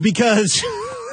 because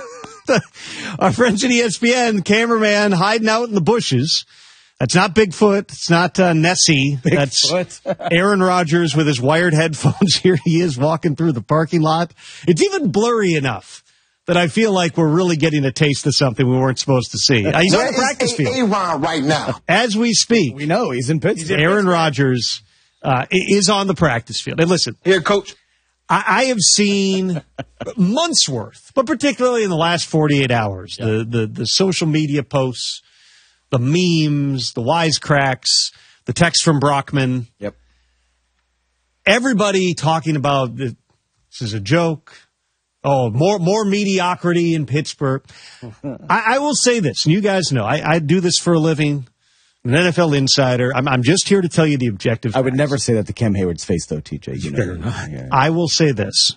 our friends at ESPN, cameraman hiding out in the bushes. That's not Bigfoot. It's not Nessie. Bigfoot. That's Aaron Rodgers with his wired headphones. Here he is walking through the parking lot. It's even blurry enough that I feel like we're really getting a taste of something we weren't supposed to see. He's on the practice field. A-Ron right now. As we speak. We know. He's in Pittsburgh. Aaron Rodgers is on the practice field. And listen. Here, Coach. I have seen months worth, but particularly in the last 48 hours, the social media posts, the memes, the wisecracks, the text from Brockman. Yep. Everybody talking about this is a joke. Oh, more mediocrity in Pittsburgh. I will say this, and you guys know, I do this for a living. I'm an NFL insider. I'm just here to tell you the objective facts. I would never say that to Cam Hayward's face, though, TJ. You know. Yeah. I will say this.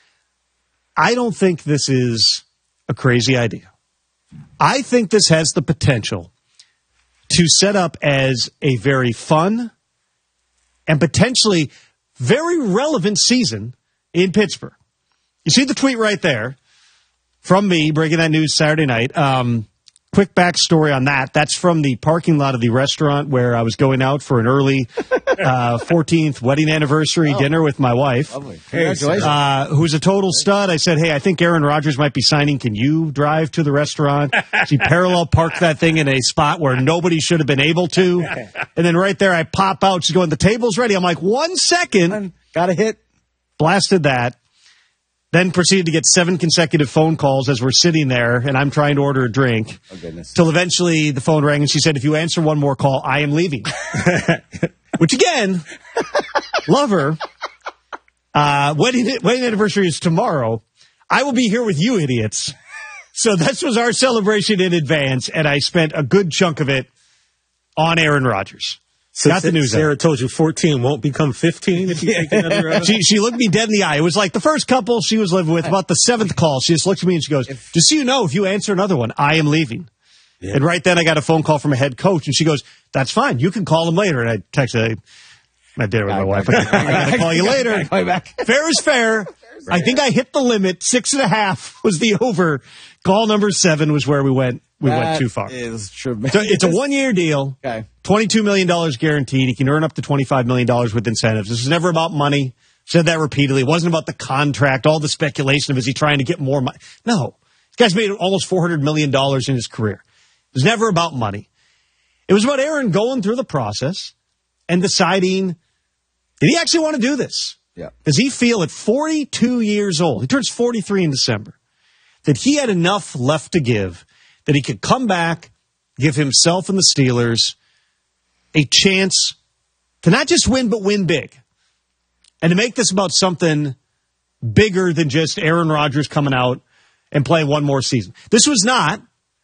I don't think this is a crazy idea. I think this has the potential to set up as a very fun and potentially very relevant season in Pittsburgh. You see the tweet right there from me breaking that news Saturday night. Quick backstory on that. That's from the parking lot of the restaurant where I was going out for an early 14th wedding anniversary dinner with my wife. Congratulations. Who's a total stud. I said, hey, I think Aaron Rodgers might be signing. Can you drive to the restaurant? She parallel parked that thing in a spot where nobody should have been able to. And then right there, I pop out. She's going, the table's ready. I'm like, 1 second. Got a hit. Blasted that. Then proceeded to get 7 consecutive phone calls as we're sitting there, and I'm trying to order a drink. Oh, goodness. Till eventually the phone rang, and she said, if you answer one more call, I am leaving. Which, again, love her. Wedding anniversary is tomorrow. I will be here with you idiots. So this was our celebration in advance, and I spent a good chunk of it on Aaron Rodgers. So got the news Sarah told you 14 won't become 15 if you take another she looked me dead in the eye. It was like the first couple she was living with. About the 7th call, she just looked at me and she goes, just so you know, if you answer another one, I am leaving. Yeah. And right then I got a phone call from a head coach, and she goes, that's fine. You can call him later. And I texted, I did it with my wife. I got to call you later. Fair is fair. I think I hit the limit. 6.5 was the over. Call number 7 was where we went. We went too far. Is tremendous. So it's a 1-year deal. Okay. $22 million guaranteed. He can earn up to $25 million with incentives. This is never about money. Said that repeatedly. It wasn't about the contract, all the speculation of is he trying to get more money. No. This guy's made almost $400 million in his career. It was never about money. It was about Aaron going through the process and deciding, did he actually want to do this? Yeah. Does he feel at 42 years old, he turns 43 in December, that he had enough left to give, that he could come back, give himself and the Steelers a chance to not just win, but win big. And to make this about something bigger than just Aaron Rodgers coming out and playing one more season. This was not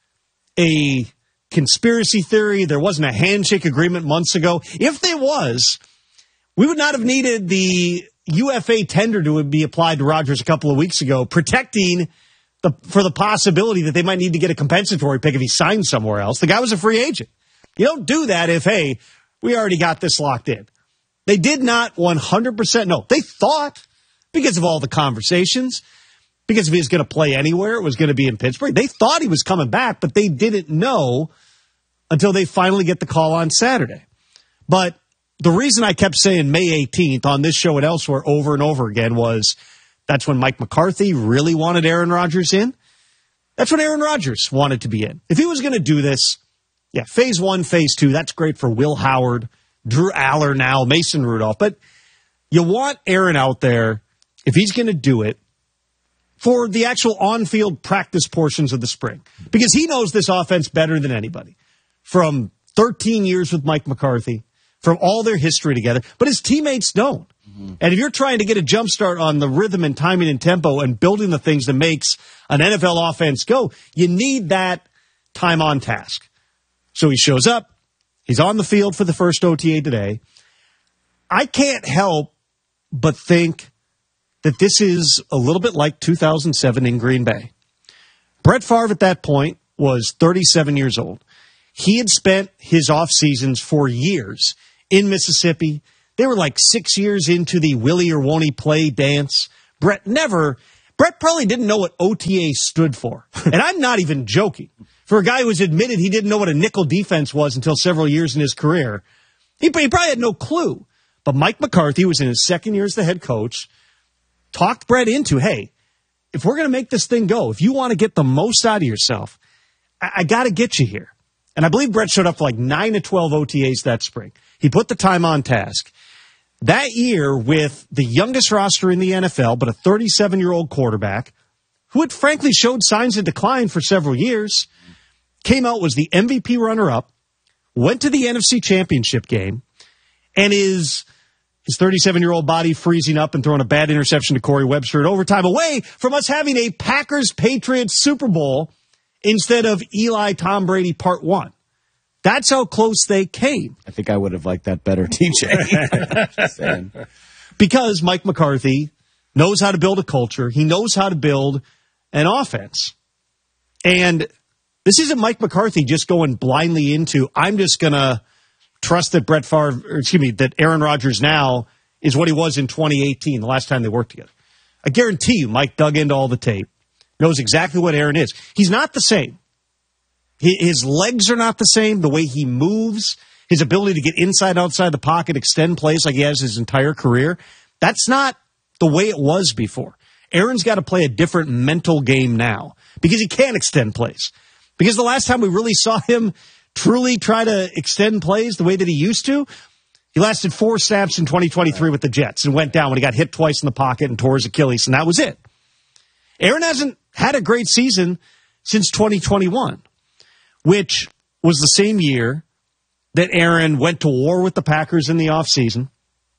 a conspiracy theory. There wasn't a handshake agreement months ago. If there was, we would not have needed the UFA tender to be applied to Rodgers a couple of weeks ago, protecting for the possibility that they might need to get a compensatory pick if he signed somewhere else. The guy was a free agent. You don't do that if, hey, we already got this locked in. They did not 100% know. They thought, because of all the conversations, because if he was going to play anywhere, it was going to be in Pittsburgh. They thought he was coming back, but they didn't know until they finally get the call on Saturday. But the reason I kept saying May 18th on this show and elsewhere over and over again was that's when Mike McCarthy really wanted Aaron Rodgers in. That's when Aaron Rodgers wanted to be in. If he was going to do this, yeah, phase 1, phase 2, that's great for Will Howard, Drew Aller now, Mason Rudolph. But you want Aaron out there, if he's going to do it, for the actual on-field practice portions of the spring. Because he knows this offense better than anybody. From 13 years with Mike McCarthy, from all their history together. But his teammates don't. Mm-hmm. And if you're trying to get a jump start on the rhythm and timing and tempo and building the things that makes an NFL offense go, you need that time on task. So he shows up. He's on the field for the first OTA today. I can't help but think that this is a little bit like 2007 in Green Bay. Brett Favre at that point was 37 years old. He had spent his off seasons for years in Mississippi. They were like 6 years into the Willie or won't he play dance. Brett never Brett probably didn't know what OTA stood for. And I'm not even joking. For a guy who has admitted he didn't know what a nickel defense was until several years in his career, he probably had no clue. But Mike McCarthy was in his second year as the head coach, talked Brett into, hey, if we're going to make this thing go, if you want to get the most out of yourself, I got to get you here. And I believe Brett showed up for like 9 to 12 OTAs that spring. He put the time on task. That year, with the youngest roster in the NFL, but a 37-year-old quarterback, who had frankly showed signs of decline for several years, came out, was the MVP runner-up, went to the NFC Championship game, and his 37-year-old body freezing up and throwing a bad interception to Corey Webster in overtime, away from us having a Packers-Patriots Super Bowl instead of Eli Tom Brady Part 1. That's how close they came. I think I would have liked that better, TJ. Just saying. Because Mike McCarthy knows how to build a culture. He knows how to build an offense. And this isn't Mike McCarthy just going blindly into, I'm just going to trust that that Aaron Rodgers now is what he was in 2018, the last time they worked together. I guarantee you, Mike dug into all the tape, knows exactly what Aaron is. He's not the same. His legs are not the same. The way he moves, his ability to get inside, outside the pocket, extend plays like he has his entire career, that's not the way it was before. Aaron's got to play a different mental game now because he can't extend plays. Because the last time we really saw him truly try to extend plays the way that he used to, he lasted 4 snaps in 2023 with the Jets and went down when he got hit twice in the pocket and tore his Achilles, and that was it. Aaron hasn't had a great season since 2021. Which was the same year that Aaron went to war with the Packers in the offseason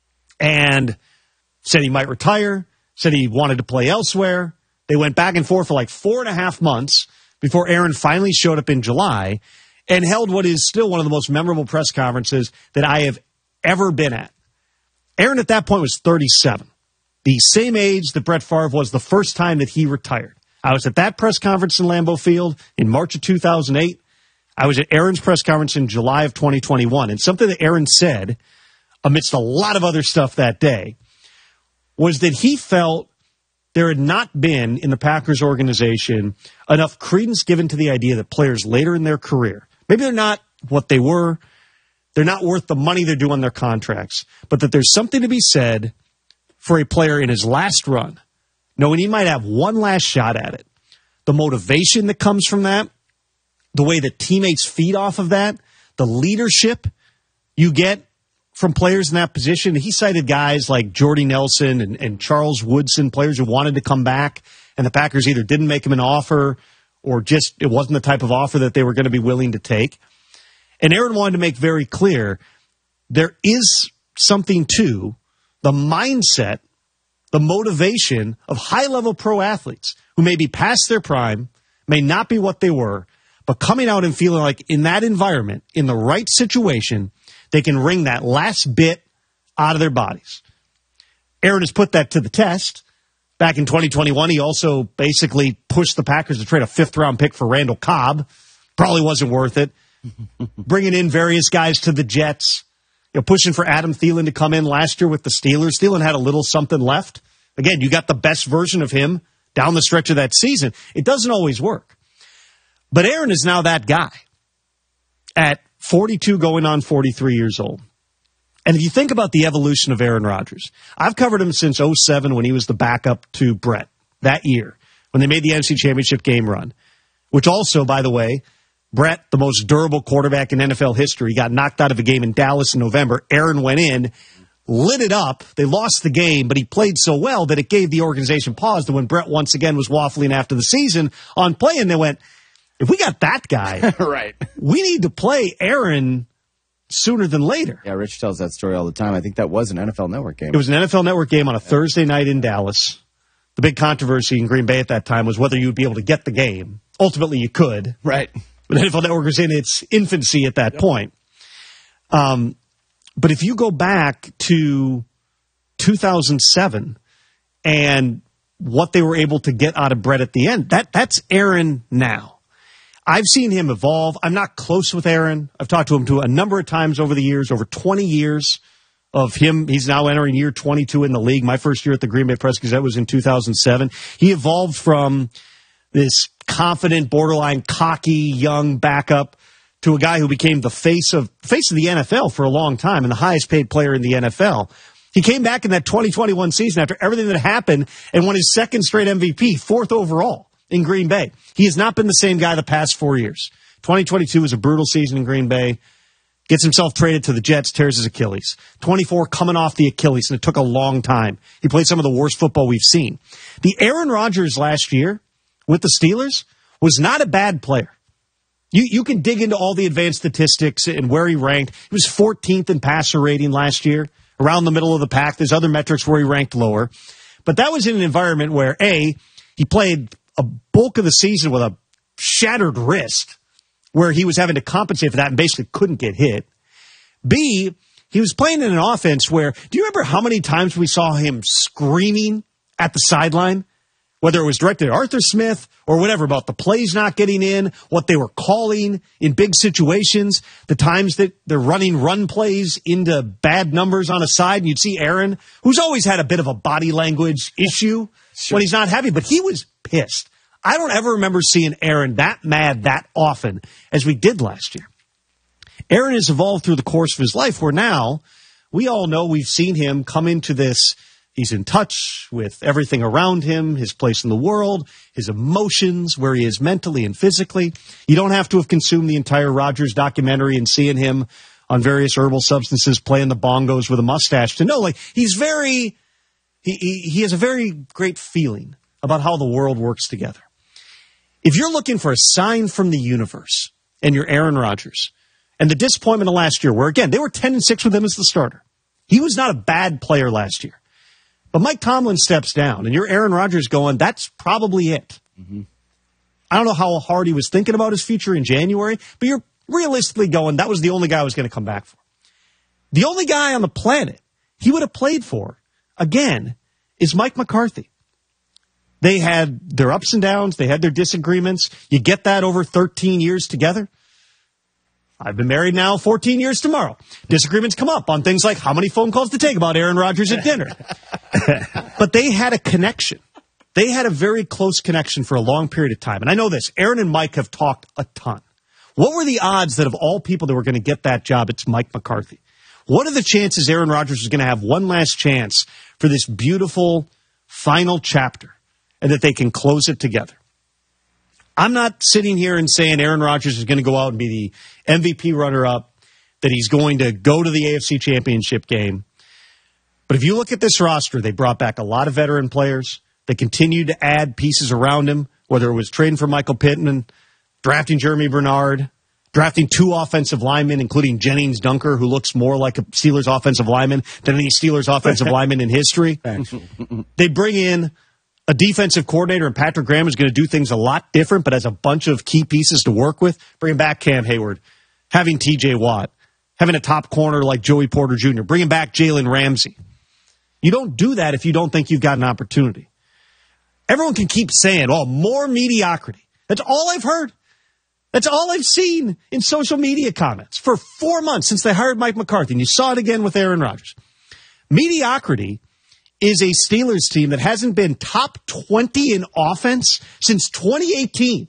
and said he might retire, said he wanted to play elsewhere. They went back and forth for like 4.5 months before Aaron finally showed up in July and held what is still one of the most memorable press conferences that I have ever been at. Aaron at that point was 37, the same age that Brett Favre was the first time that he retired. I was at that press conference in Lambeau Field in March of 2008. I was at Aaron's press conference in July of 2021, and something that Aaron said, amidst a lot of other stuff that day, was that he felt there had not been in the Packers organization enough credence given to the idea that players later in their career, maybe they're not what they were, they're not worth the money they're due on their contracts, but that there's something to be said for a player in his last run, knowing he might have one last shot at it. The motivation that comes from that, the way that teammates feed off of that, the leadership you get from players in that position. He cited guys like Jordy Nelson and Charles Woodson, players who wanted to come back, and the Packers either didn't make him an offer or just it wasn't the type of offer that they were going to be willing to take. And Aaron wanted to make very clear there is something to the mindset, the motivation of high-level pro athletes who may be past their prime, may not be what they were, but coming out and feeling like in that environment, in the right situation, they can wring that last bit out of their bodies. Aaron has put that to the test. Back in 2021, he also basically pushed the Packers to trade a 5th-round pick for Randall Cobb. Probably wasn't worth it. Bringing in various guys to the Jets. Pushing for Adam Thielen to come in last year with the Steelers. Thielen had a little something left. Again, you got the best version of him down the stretch of that season. It doesn't always work. But Aaron is now that guy at 42 going on 43 years old. And if you think about the evolution of Aaron Rodgers, I've covered him since 2007 when he was the backup to Brett that year when they made the NFC Championship game run, which also, by the way, Brett, the most durable quarterback in NFL history, got knocked out of a game in Dallas in November. Aaron went in, lit it up. They lost the game, but he played so well that it gave the organization pause that when Brett once again was waffling after the season on playing, they went, if we got that guy, right, we need to play Aaron sooner than later. Yeah, Rich tells that story all the time. I think that was an NFL Network game. It was an NFL Network game on a Thursday night in Dallas. The big controversy in Green Bay at that time was whether you would be able to get the game. Ultimately, you could. Right. But NFL Network was in its infancy at that point. But if you go back to 2007 and what they were able to get out of Brett at the end, that's Aaron now. I've seen him evolve. I'm not close with Aaron. I've talked to him a number of times over the years, over 20 years of him. He's now entering year 22 in the league. My first year at the Green Bay Press-Gazette was in 2007. He evolved from this confident, borderline cocky, young backup to a guy who became the face of the NFL for a long time and the highest paid player in the NFL. He came back in that 2021 season after everything that happened and won his second straight MVP, 4th overall in Green Bay. He has not been the same guy the past 4 years. 2022 was a brutal season in Green Bay. Gets himself traded to the Jets, tears his Achilles. 24 coming off the Achilles, and it took a long time. He played some of the worst football we've seen. The Aaron Rodgers last year with the Steelers was not a bad player. You can dig into all the advanced statistics and where he ranked. He was 14th in passer rating last year, around the middle of the pack. There's other metrics where he ranked lower. But that was in an environment where, A, he played a bulk of the season with a shattered wrist, where he was having to compensate for that and basically couldn't get hit. B, he was playing in an offense where, do you remember how many times we saw him screaming at the sideline? Whether it was directed at Arthur Smith or whatever, about the plays not getting in, what they were calling in big situations, the times that they're running run plays into bad numbers on a side, and you'd see Aaron, who's always had a bit of a body language issue when he's not happy, but he was pissed. I don't ever remember seeing Aaron that mad that often as we did last year. Aaron has evolved through the course of his life where now we all know we've seen him come into this. He's in touch with everything around him, his place in the world, his emotions, where he is mentally and physically. You don't have to have consumed the entire Rodgers documentary and seeing him on various herbal substances playing the bongos with a mustache to know, like, he has a very great feeling about how the world works together. If you're looking for a sign from the universe and you're Aaron Rodgers and the disappointment of last year, where again, they were 10-6 with him as the starter. He was not a bad player last year. But Mike Tomlin steps down, and you're Aaron Rodgers going, that's probably it. Mm-hmm. I don't know how hard he was thinking about his future in January, but you're realistically going, that was the only guy I was going to come back for. The only guy on the planet he would have played for, again, is Mike McCarthy. They had their ups and downs. They had their disagreements. You get that over 13 years together. I've been married now 14 years tomorrow. Disagreements come up on things like how many phone calls to take about Aaron Rodgers at dinner. But they had a connection. They had a very close connection for a long period of time. And I know this. Aaron and Mike have talked a ton. What were the odds that of all people that were going to get that job, it's Mike McCarthy? What are the chances Aaron Rodgers is going to have one last chance for this beautiful final chapter and that they can close it together? I'm not sitting here and saying Aaron Rodgers is going to go out and be the MVP runner-up, that he's going to go to the AFC Championship game. But if you look at this roster, they brought back a lot of veteran players. They continued to add pieces around him, whether it was trading for Michael Pittman, drafting Jeremy Bernard, drafting 2 offensive linemen, including Jennings Dunker, who looks more like a Steelers offensive lineman than any Steelers offensive lineman in history. They bring in a defensive coordinator, and Patrick Graham is going to do things a lot different, but has a bunch of key pieces to work with. Bringing back Cam Hayward, having T.J. Watt, having a top corner like Joey Porter Jr., bringing back Jalen Ramsey. You don't do that if you don't think you've got an opportunity. Everyone can keep saying, oh, more mediocrity. That's all I've heard. That's all I've seen in social media comments for 4 months since they hired Mike McCarthy, and you saw it again with Aaron Rodgers. Mediocrity is a Steelers team that hasn't been top 20 in offense since 2018.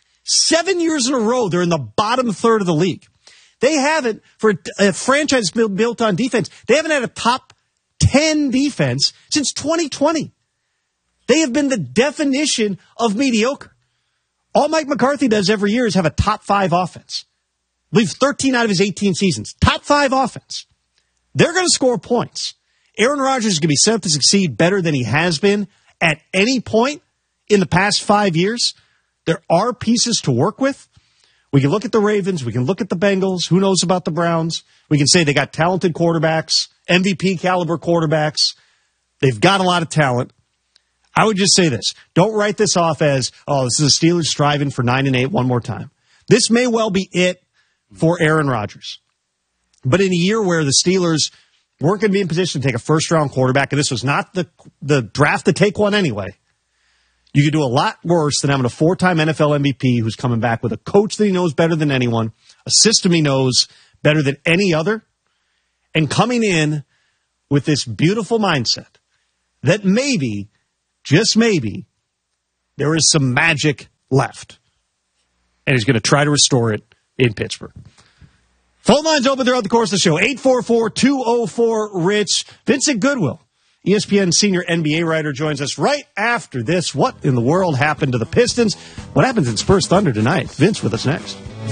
7 years in a row, they're in the bottom third of the league. They haven't, for a franchise built on defense, they haven't had a top 10 defense since 2020. They have been the definition of mediocre. All Mike McCarthy does every year is have a top 5 offense. I believe 13 out of his 18 seasons. Top 5 offense. They're going to score points. Aaron Rodgers is going to be set up to succeed better than he has been at any point in the past 5 years. There are pieces to work with. We can look at the Ravens. We can look at the Bengals. Who knows about the Browns? We can say they got talented quarterbacks, MVP caliber quarterbacks. They've got a lot of talent. I would just say this. Don't write this off as, oh, this is the Steelers striving for 9-8 one more time. This may well be it for Aaron Rodgers. But in a year where the Steelers weren't going to be in position to take a first-round quarterback, and this was not the draft to take one anyway, you could do a lot worse than having a 4-time NFL MVP who's coming back with a coach that he knows better than anyone, a system he knows better than any other, and coming in with this beautiful mindset that maybe, just maybe, there is some magic left. And he's going to try to restore it in Pittsburgh. Phone lines open throughout the course of the show. 844-204-RICH. Vincent Goodwill, ESPN senior NBA writer, joins us right after this. What in the world happened to the Pistons? What happens in Spurs Thunder tonight? Vince with us next.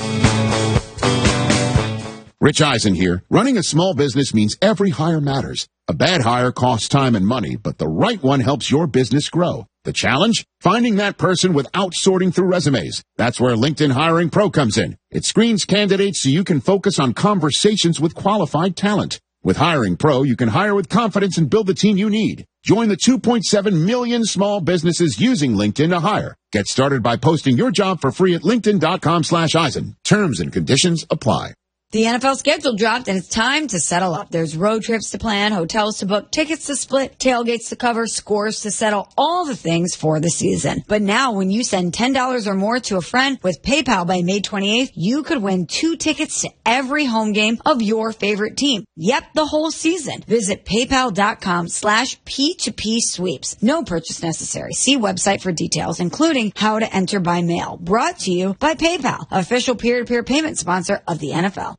Rich Eisen here. Running a small business means every hire matters. A bad hire costs time and money, but the right one helps your business grow. The challenge? Finding that person without sorting through resumes. That's where LinkedIn Hiring Pro comes in. It screens candidates so you can focus on conversations with qualified talent. With Hiring Pro, you can hire with confidence and build the team you need. Join the 2.7 million small businesses using LinkedIn to hire. Get started by posting your job for free at linkedin.com/Eisen. Terms and conditions apply. The NFL schedule dropped, and it's time to settle up. There's road trips to plan, hotels to book, tickets to split, tailgates to cover, scores to settle, all the things for the season. But now, when you send $10 or more to a friend with PayPal by May 28th, you could win 2 tickets to every home game of your favorite team. Yep, the whole season. Visit paypal.com/P2P sweeps. No purchase necessary. See website for details, including how to enter by mail. Brought to you by PayPal, official peer-to-peer payment sponsor of the NFL.